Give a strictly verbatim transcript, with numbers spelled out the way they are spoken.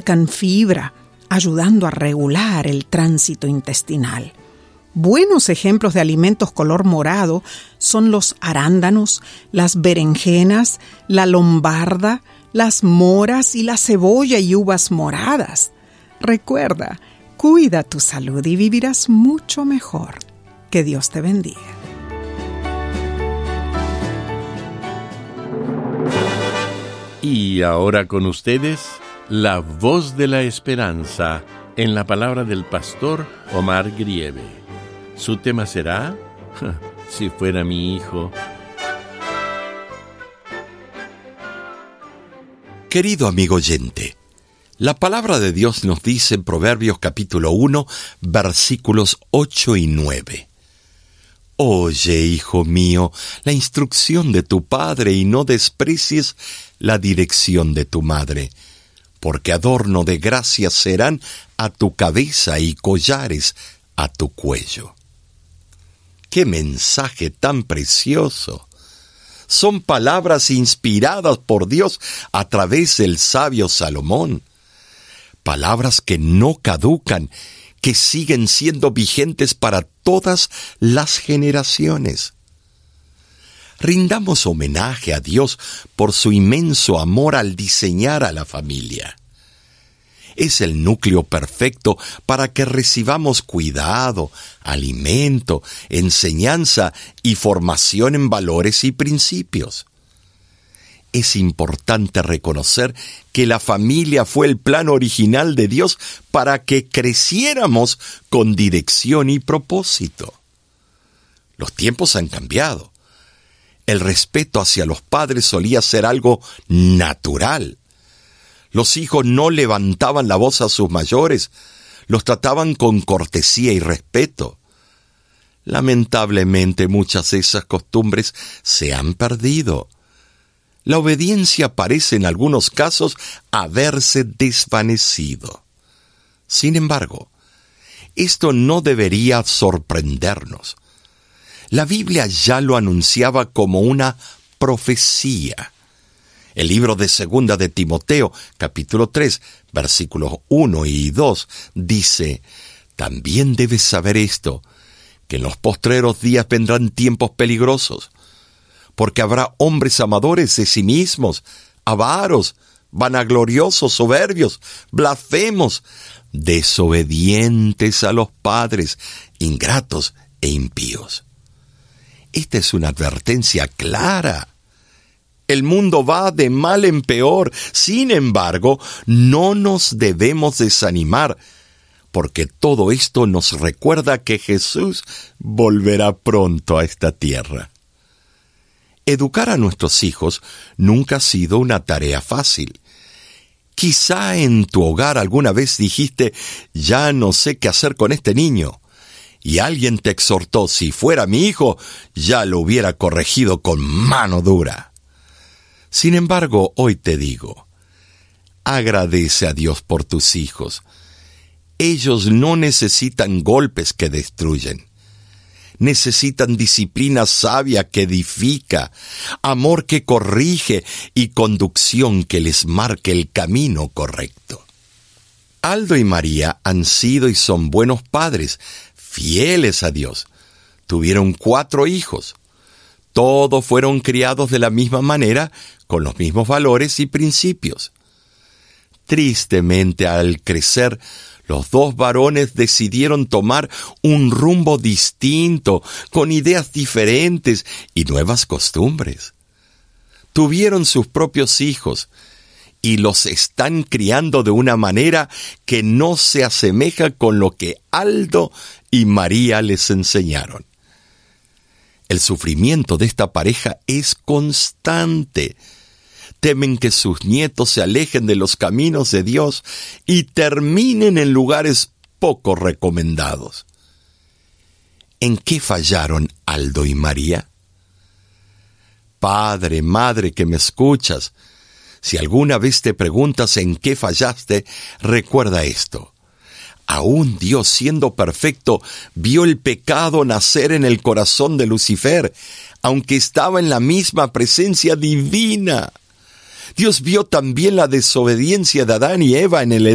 comunican fibra, ayudando a regular el tránsito intestinal. Buenos ejemplos de alimentos color morado son los arándanos, las berenjenas, la lombarda, las moras y la cebolla y uvas moradas. Recuerda, cuida tu salud y vivirás mucho mejor. Que Dios te bendiga. Y ahora con ustedes, la voz de la esperanza en la palabra del pastor Omar Grieve. Su tema será, si fuera mi hijo. Querido amigo oyente, la palabra de Dios nos dice en Proverbios capítulo uno, versículos ocho y nueve. Oye, hijo mío, la instrucción de tu padre y no desprecies la dirección de tu madre, porque adorno de gracia serán a tu cabeza y collares a tu cuello. ¡Qué mensaje tan precioso! Son palabras inspiradas por Dios a través del sabio Salomón. Palabras que no caducan, que siguen siendo vigentes para todas las generaciones. Rindamos homenaje a Dios por su inmenso amor al diseñar a la familia. Es el núcleo perfecto para que recibamos cuidado, alimento, enseñanza y formación en valores y principios. Es importante reconocer que la familia fue el plan original de Dios para que creciéramos con dirección y propósito. Los tiempos han cambiado. El respeto hacia los padres solía ser algo natural. Los hijos no levantaban la voz a sus mayores, los trataban con cortesía y respeto. Lamentablemente, muchas de esas costumbres se han perdido. La obediencia parece en algunos casos haberse desvanecido. Sin embargo, esto no debería sorprendernos. La Biblia ya lo anunciaba como una profecía. El libro de Segunda de Timoteo, capítulo tres, versículos uno y dos, dice: «También debes saber esto, que en los postreros días vendrán tiempos peligrosos, porque habrá hombres amadores de sí mismos, avaros, vanagloriosos, soberbios, blasfemos, desobedientes a los padres, ingratos e impíos». Esta es una advertencia clara. El mundo va de mal en peor. Sin embargo, no nos debemos desanimar, porque todo esto nos recuerda que Jesús volverá pronto a esta tierra. Educar a nuestros hijos nunca ha sido una tarea fácil. Quizá en tu hogar alguna vez dijiste: «Ya no sé qué hacer con este niño», y alguien te exhortó: «Si fuera mi hijo, ya lo hubiera corregido con mano dura». Sin embargo, hoy te digo, agradece a Dios por tus hijos. Ellos no necesitan golpes que destruyen. Necesitan disciplina sabia que edifica, amor que corrige y conducción que les marque el camino correcto. Aldo y María han sido y son buenos padres, fieles a Dios. Tuvieron cuatro hijos. Todos fueron criados de la misma manera, con los mismos valores y principios. Tristemente, al crecer, los dos varones decidieron tomar un rumbo distinto, con ideas diferentes y nuevas costumbres. Tuvieron sus propios hijos y los están criando de una manera que no se asemeja con lo que Aldo y María les enseñaron. El sufrimiento de esta pareja es constante. Temen que sus nietos se alejen de los caminos de Dios y terminen en lugares poco recomendados. ¿En qué fallaron Aldo y María? Padre, madre que me escuchas, si alguna vez te preguntas en qué fallaste, recuerda esto. Aún Dios, siendo perfecto, vio el pecado nacer en el corazón de Lucifer, aunque estaba en la misma presencia divina. Dios vio también la desobediencia de Adán y Eva en el